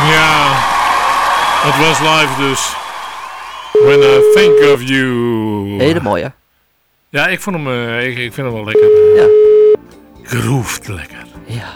Ja, het was live dus. When I think of you. Hele mooie. Ja, ik vond hem, ik vind hem wel lekker. Ja. Groeft lekker. Ja.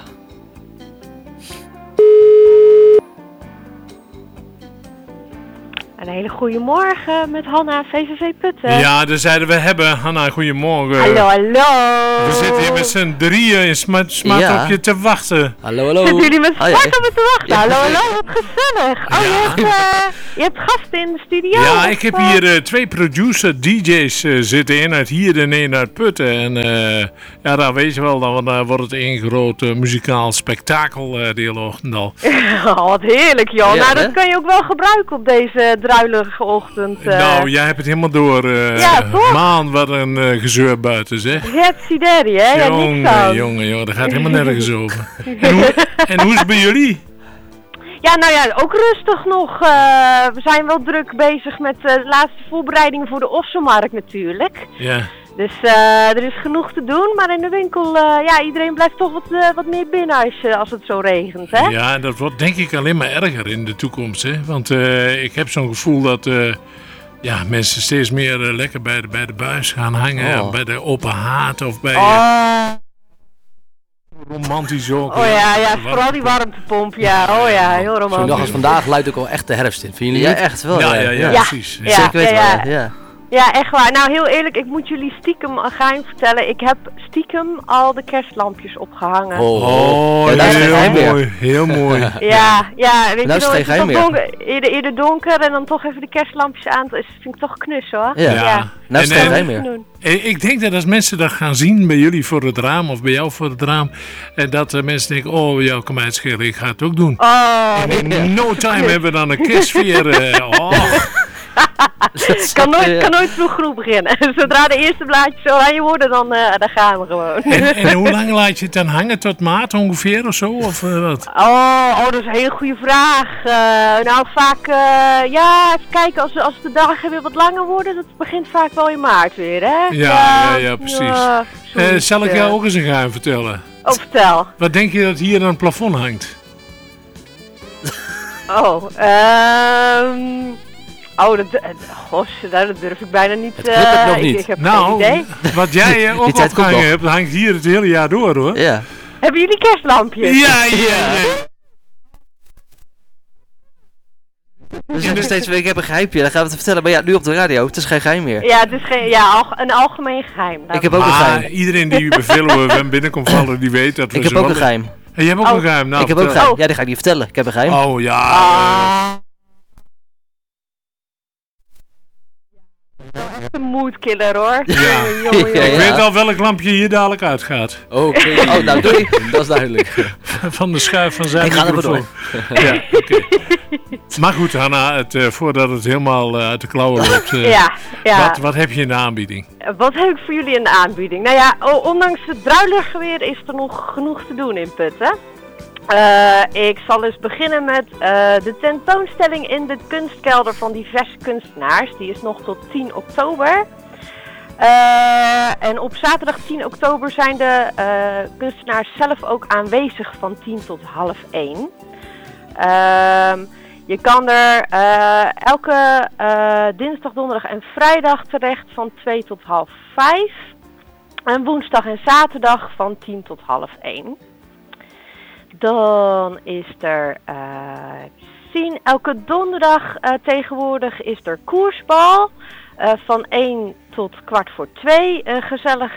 Een hele goede morgen met Hanna, VVV Putten. Ja, daar zeiden we hebben. Hanna, goedemorgen. Hallo, hallo. We zitten hier met z'n drieën in smart op je te wachten. Hallo. Zitten jullie met smart op me te wachten? Ja. Hallo, wat gezellig. Oh, je hebt gasten in de studio? Ja, ik heb hier 2 producer DJ's zitten in uit hier en een uit Putten. En ja, daar weet je wel, dan wordt het één groot muzikaal spektakel de hele ochtend al. Oh, wat heerlijk, joh. Ja, nou, dat hè? kan je ook wel gebruiken op deze druilige ochtend. Nou, jij hebt het helemaal door. Ja, toch? Man, wat een gezeur buiten, zeg. Hetsideri, hè? Ja, niks aan. Jongen, dat gaat helemaal nergens over. En hoe is het bij jullie? Ja, nou ja, ook rustig nog. We zijn wel druk bezig met de laatste voorbereidingen voor de Ossenmarkt natuurlijk. Ja. Dus er is genoeg te doen, maar in de winkel, ja, iedereen blijft toch wat meer binnen als het zo regent, hè? Ja, dat wordt denk ik alleen maar erger in de toekomst, hè. Want ik heb zo'n gevoel dat ja, mensen steeds meer lekker bij de buis gaan hangen. Oh. Bij de open haard of bij romantisch ook. Oh ja, vooral die warmtepomp, ja. Oh ja, heel romantisch. Zo'n dag als vandaag luidt ook al echt de herfst in. Vinden jullie Ja, niet? echt wel. Ja, precies. Ja. Zeker weten wel, ja. Ja, echt waar. Nou, heel eerlijk, ik moet jullie stiekem geheim vertellen. Ik heb stiekem al de kerstlampjes opgehangen. Oh, Ja, dat is geen geheim meer. mooi, heel mooi. Ja, weet Dat is je geen geheim meer. eerder donker en dan toch even de kerstlampjes aan. Dat vind ik toch knus, hoor. Ja. Nou is het geen geheim meer. Ik denk dat als mensen dat gaan zien bij jullie voor het raam of bij jou voor het raam, en dat mensen denken, oh, jou kan mij het schelen, ik ga het ook doen. Oh, In no time hebben we dan een kerstsfeer. kan nooit vroeg genoeg beginnen. Zodra de eerste blaadjes zo aan je worden, dan gaan we gewoon. En hoe lang laat je het dan hangen? Tot maart ongeveer of zo? Of wat? Oh, dat is een hele goede vraag. Nou, vaak, ja, even kijken, als de dagen weer wat langer worden, dat begint vaak wel in maart weer, hè? Ja, precies. Zoiets, Zal ik jou ook eens een geheim vertellen? Oh, vertel. Wat denk je dat hier aan het plafond hangt? Dat durf ik bijna niet. Het knippert nog niet. Ik heb Nou, geen idee. wat jij ook Die tijd komt opgehangen nog. hebt, hangt hier het hele jaar door, hoor. Ja. Hebben jullie kerstlampjes? Ja. We zeggen steeds weer, ik heb een geheimje, dan gaan we het vertellen. Maar ja, nu op de radio, het is geen geheim meer. Ja, het is een algemeen geheim. Ik heb ook een Maar geheim. iedereen die bij Veluwe binnenkomt vallen, die weet dat we Ik heb ze ook wel- een geheim. En jij hebt ook een geheim? Nou, Ik heb ook een vertel. geheim. Ja, die ga ik niet vertellen. Ik heb een geheim. Oh, ja. Een moodkiller, hoor. Ja. Jongen. Ja, Ik weet al welk lampje hier dadelijk uitgaat. Oké. Oh, nou doei. Dat is duidelijk. Van de schuif van zijn Ik ga er maar microfoon. Ja, oké. Maar goed, Hanna, voordat het helemaal uit de klauwen loopt. Ja. Wat heb je in de aanbieding? Wat heb ik voor jullie in de aanbieding? Nou ja, ondanks het druilige weer is er nog genoeg te doen in Putten. Ik zal eens beginnen met de tentoonstelling in de kunstkelder van diverse kunstenaars. Die is nog tot 10 oktober. En op zaterdag 10 oktober zijn de kunstenaars zelf ook aanwezig van 10 tot half 1. Je kan er elke dinsdag, donderdag en vrijdag terecht van 2 tot half 5. En woensdag en zaterdag van 10 tot half 1. Dan is er, elke donderdag tegenwoordig is er koersbal. Van 1 tot 1:15. Een gezellig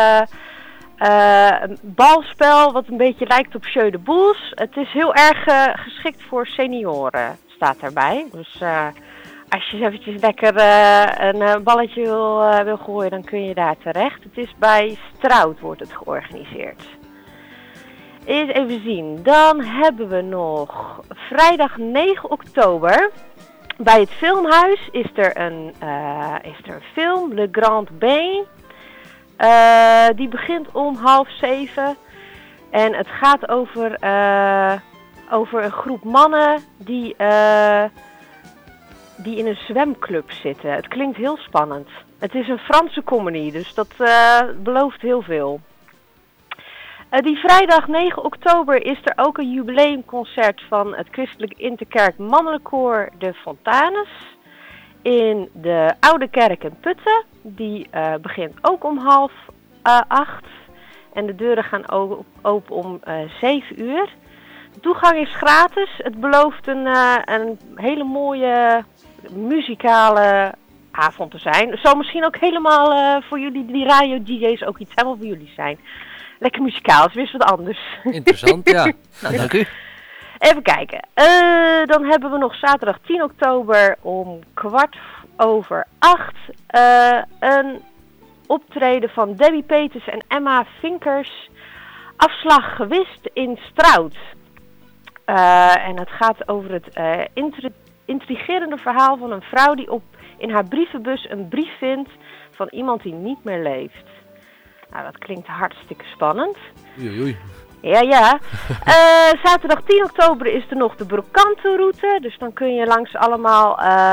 balspel wat een beetje lijkt op Jeu de Boules. Het is heel erg geschikt voor senioren, staat daarbij. Dus als je eventjes lekker een balletje wil gooien, dan kun je daar terecht. Het is bij Strout wordt het georganiseerd. Eens even zien. Dan hebben we nog vrijdag 9 oktober. Bij het filmhuis is er een film, Le Grand Bain. Die begint om 6:30. En het gaat over een groep mannen die in een zwemclub zitten. Het klinkt heel spannend. Het is een Franse comedy, dus dat belooft heel veel. Die vrijdag 9 oktober is er ook een jubileumconcert van het Christelijk Interkerk Mannelijk Koor De Fontanes in de Oude Kerk in Putten. Die begint ook om 7:30 en de deuren gaan open om 7 uur. De toegang is gratis. Het belooft een hele mooie muzikale avond te zijn. Het zal misschien ook helemaal voor jullie, die radio-dj's, ook iets helemaal voor jullie zijn. Lekker muzikaal, het is weer wat anders. Interessant, ja. Nou, dank u. Even kijken. Dan hebben we nog zaterdag 10 oktober om 7:15 een optreden van Debbie Peters en Emma Vinkers. Afslag gewist in Strout. En het gaat over het intrigerende verhaal van een vrouw die in haar brievenbus een brief vindt van iemand die niet meer leeft. Nou, dat klinkt hartstikke spannend. Oei, oei. Ja. Zaterdag 10 oktober is er nog de Brokantenroute. Dus dan kun je langs allemaal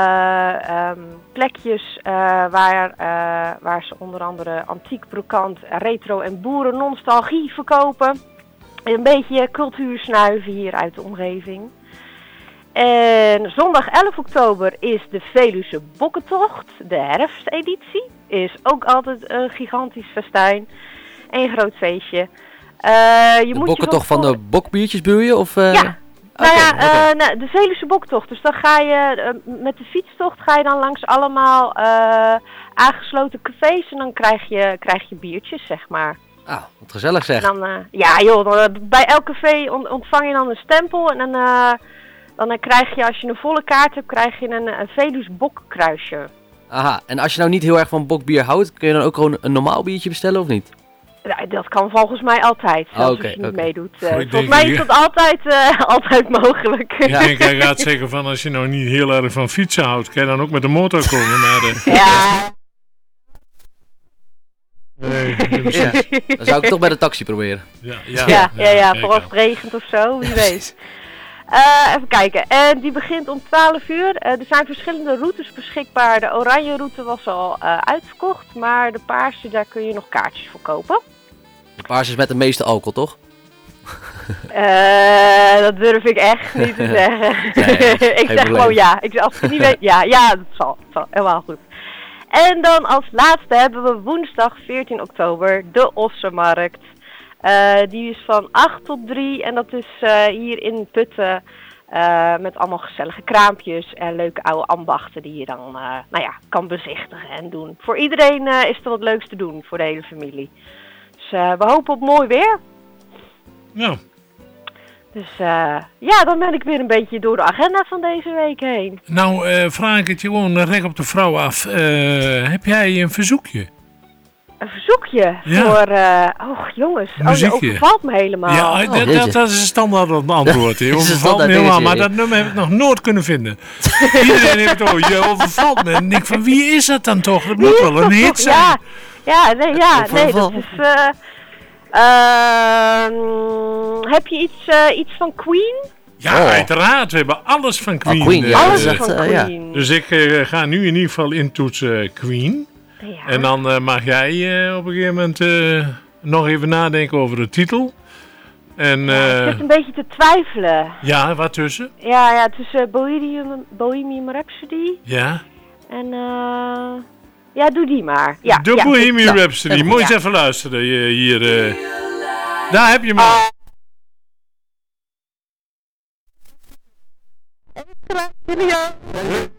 plekjes waar ze onder andere antiek brokant, retro en boerennostalgie verkopen. Een beetje cultuur snuiven hier uit de omgeving. En zondag 11 oktober is de Veluwse Bokkentocht, de herfsteditie. Is ook altijd een gigantisch festijn. Een groot feestje. De bokkentocht van de bokbiertjes bedoel je? Of, Ja. Okay. De Veluwse Boktocht. Dus dan ga je met de fietstocht dan langs allemaal aangesloten cafés en dan krijg je biertjes, zeg maar. Ah, wat gezellig zeg. Dan, bij elk café ontvang je dan een stempel en dan krijg je, als je een volle kaart hebt, krijg je een Veluws bokkruisje. Aha, en als je nou niet heel erg van bokbier houdt, kun je dan ook gewoon een normaal biertje bestellen of niet? Ja, dat kan volgens mij altijd, zelfs als je niet meedoet. Volgens mij is dat altijd mogelijk. Ik denk, hij gaat zeggen van, als je nou niet heel erg van fietsen houdt, kan je dan ook met de motor komen. Maar, Ja. Nee, Ja, dan zou ik toch bij de taxi proberen. Ja, voor als het regent of zo, wie weet. Even kijken, en die begint om 12 uur. Er zijn verschillende routes beschikbaar. De oranje route was al uitverkocht, maar de paarse, daar kun je nog kaartjes voor kopen. De paars is met de meeste alcohol, toch? Dat durf ik echt niet te zeggen. Nee, Ik zeg gewoon ja. Als ik het niet weet, ja, dat zal helemaal goed. En dan als laatste hebben we woensdag 14 oktober de Ossenmarkt. Die is van 8 tot 3 en dat is hier in Putten met allemaal gezellige kraampjes en leuke oude ambachten die je dan kan bezichtigen en doen. Voor iedereen is er wat leuks te doen voor de hele familie. Dus we hopen op mooi weer. Ja. Dus dan ben ik weer een beetje door de agenda van deze week heen. Nou, vraag ik het je gewoon recht op de vrouw af. Heb jij een verzoekje? Een verzoekje voor... jongens, je overvalt me helemaal. Ja, dat is een standaard antwoord. Je overvalt me helemaal, maar dat nummer heb ik nog nooit kunnen vinden. Iedereen heeft het je overvalt me. En ik denk van, wie is dat dan toch? Dat moet wel een hit zijn. Nee, dat is... heb je iets van Queen? Ja, uiteraard. We hebben alles van Queen. Queen, alles van Queen. Dus ik ga nu in ieder geval intoetsen Queen. Ja. En dan mag jij op een gegeven moment nog even nadenken over de titel. En, ik zit een beetje te twijfelen. Ja, wat tussen? Ja, tussen Bohemian Rhapsody. Ja. En doe die maar. Ja, de Bohemian Rhapsody. Moet je eens even luisteren hier. Daar heb je maar.